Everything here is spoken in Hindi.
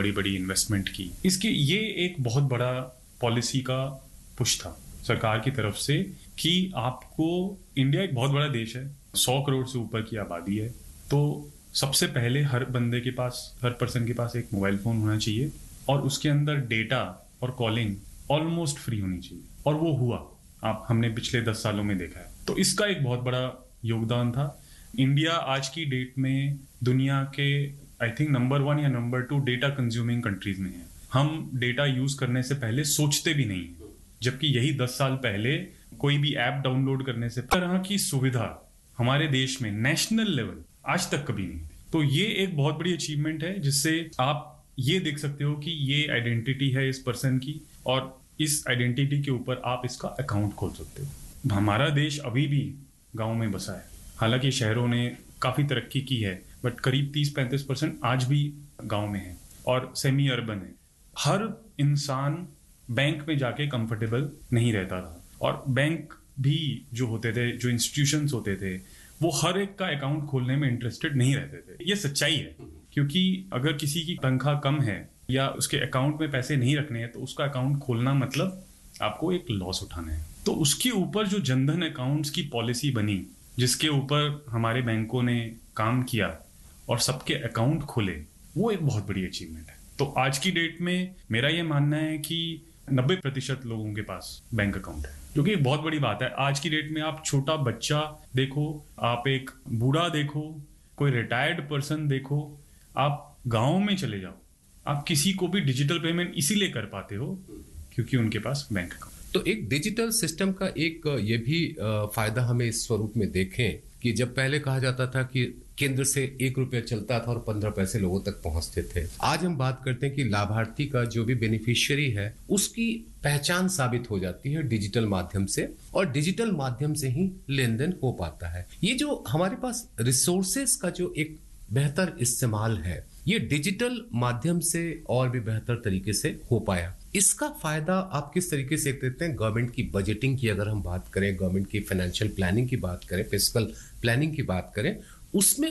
बड़ी बड़ी इन्वेस्टमेंट की। इसके ये एक बहुत बड़ा पॉलिसी का पुश था सरकार की तरफ से कि आपको, इंडिया एक बहुत बड़ा देश है, 100 करोड़ से ऊपर की आबादी है, तो सबसे पहले हर बंदे के पास, हर पर्सन के पास एक मोबाइल फोन होना चाहिए और उसके अंदर डेटा और कॉलिंग ऑलमोस्ट फ्री होनी चाहिए। और वो हुआ, हमने पिछले 10 सालों में देखा है। तो इसका एक बहुत बड़ा योगदान था। इंडिया आज की डेट में दुनिया के आई थिंक नंबर 1 या नंबर 2 डेटा कंज्यूमिंग कंट्रीज में है। हम डेटा यूज करने से पहले सोचते भी नहीं, जबकि यही 10 साल पहले कोई भी ऐप डाउनलोड करने से तरह की सुविधा हमारे देश में नेशनल लेवल आज तक कभी नहीं थी। तो ये एक बहुत बड़ी अचीवमेंट है, जिससे आप ये देख सकते हो कि ये आइडेंटिटी है इस पर्सन की, और इस आइडेंटिटी के ऊपर आप इसका अकाउंट खोल सकते हो। हमारा देश अभी भी गांव में बसा है, हालांकि शहरों ने काफी तरक्की की है, बट करीब 30-35% आज भी गांव में है और सेमी अर्बन है। हर इंसान बैंक में जाके कंफर्टेबल नहीं रहता था, और बैंक भी जो होते थे, जो इंस्टीट्यूशंस होते थे, वो हर एक का अकाउंट खोलने में इंटरेस्टेड नहीं रहते थे। ये सच्चाई है, क्योंकि अगर किसी की तनख्वाह कम है या उसके अकाउंट में पैसे नहीं रखने हैं, तो उसका अकाउंट खोलना मतलब आपको एक लॉस उठाना है। तो उसके ऊपर जो जनधन अकाउंट्स की पॉलिसी बनी, जिसके ऊपर हमारे बैंकों ने काम किया और सबके अकाउंट खोले, वो एक बहुत बड़ी अचीवमेंट है। तो आज की डेट में मेरा ये मानना है कि 90% लोगों के पास बैंक अकाउंट है, जो कि एक बहुत बड़ी बात है। आज की डेट में आप छोटा बच्चा देखो, आप एक बूढ़ा देखो, कोई रिटायर्ड पर्सन देखो, आप गांव में चले जाओ, आप किसी को भी डिजिटल पेमेंट इसीलिए कर पाते हो क्योंकि उनके पास बैंक अकाउंट। तो एक डिजिटल सिस्टम का एक ये भी फायदा हमें इस स्वरूप में देखें कि जब पहले कहा जाता था कि केंद्र से 1 रुपया चलता था और 15 पैसे लोगों तक पहुंचते थे, आज हम बात करते हैं कि लाभार्थी का जो भी बेनिफिशियरी है उसकी पहचान साबित हो जाती है डिजिटल माध्यम से, और डिजिटल माध्यम से ही लेन देन हो पाता है। ये जो हमारे पास रिसोर्सेस का जो एक बेहतर इस्तेमाल है, ये डिजिटल माध्यम से और भी बेहतर तरीके से हो पाया। इसका फायदा आप किस तरीके से देते हैं? गवर्नमेंट की बजटिंग की अगर हम बात करें, गवर्नमेंट की फाइनेंशियल प्लानिंग की बात करें, फिस्कल प्लानिंग की बात करें, उसमें